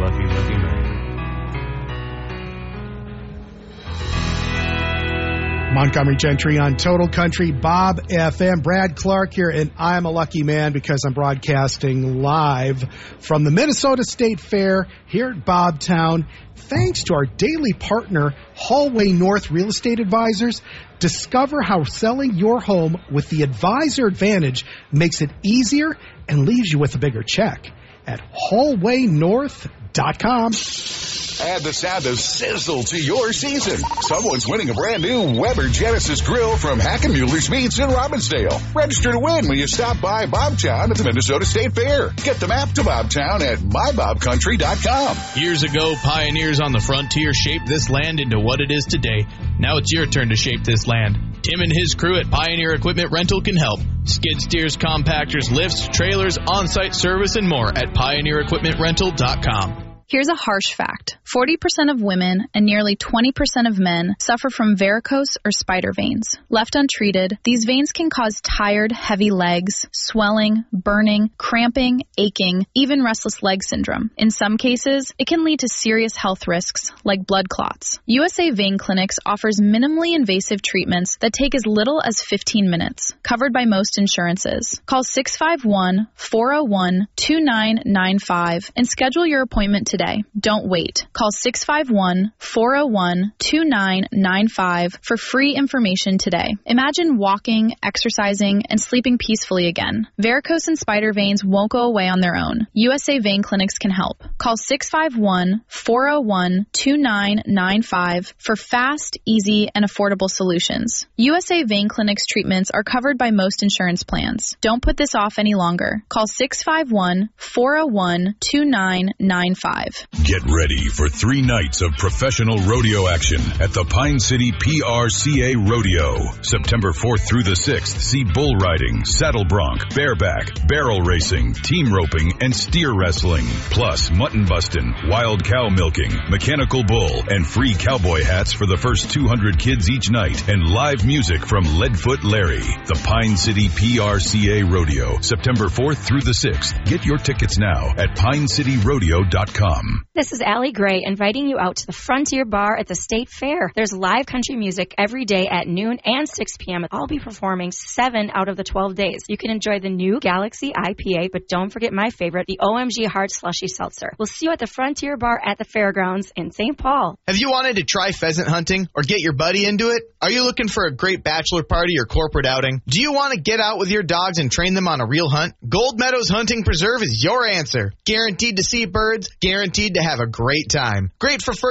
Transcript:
lucky, lucky man. Montgomery Gentry on Total Country, Bob FM. Brad Clark here, and I'm a lucky man because I'm broadcasting live from the Minnesota State Fair here at Bobtown. Thanks to our daily partner, Hallway North Real Estate Advisors. Discover how selling your home with the Advisor Advantage makes it easier and leaves you with a bigger check at hallwaynorth.com. Add the sound of sizzle to your season. Someone's winning a brand new Weber Genesis grill from Hackenmuller's Meats in Robbinsdale. Register to win when you stop by Bobtown at the Minnesota State Fair. Get the map to Bobtown at mybobcountry.com. Years ago, pioneers on the frontier shaped this land into what it is today. Now it's your turn to shape this land. Tim and his crew at Pioneer Equipment Rental can help. Skid steers, compactors, lifts, trailers, on-site service, and more at pioneerequipmentrental.com. Here's a harsh fact. 40% of women and nearly 20% of men suffer from varicose or spider veins. Left untreated, these veins can cause tired, heavy legs, swelling, burning, cramping, aching, even restless leg syndrome. In some cases, it can lead to serious health risks like blood clots. USA Vein Clinics offers minimally invasive treatments that take as little as 15 minutes, covered by most insurances. Call 651-401-2995 and schedule your appointment today. Don't wait. Call 651-401-2995 for free information today. Imagine walking, exercising, and sleeping peacefully again. Varicose and spider veins won't go away on their own. USA Vein Clinics can help. Call 651-401-2995 for fast, easy, and affordable solutions. USA Vein Clinics treatments are covered by most insurance plans. Don't put this off any longer. Call 651-401-2995. Get ready for 3 nights of professional rodeo action at the Pine City PRCA Rodeo. September 4th through the 6th, see bull riding, saddle bronc, bareback, barrel racing, team roping, and steer wrestling. Plus, mutton bustin', wild cow milking, mechanical bull, and free cowboy hats for the first 200 kids each night, and live music from Leadfoot Larry. The Pine City PRCA Rodeo, September 4th through the 6th. Get your tickets now at pinecityrodeo.com. This is Allie Gray inviting you out to the Frontier Bar at the State Fair. There's live country music every day at noon and 6 p.m. I'll be performing 7 out of the 12 days. You can enjoy the new Galaxy IPA, but don't forget my favorite, the OMG Hard Slushy Seltzer. We'll see you at the Frontier Bar at the Fairgrounds in St. Paul. Have you wanted to try pheasant hunting or get your buddy into it? Are you looking for a great bachelor party or corporate outing? Do you want to get out with your dogs and train them on a real hunt? Gold Meadows Hunting Preserve is your answer. Guaranteed to see birds, guaranteed to have a great time. Great for first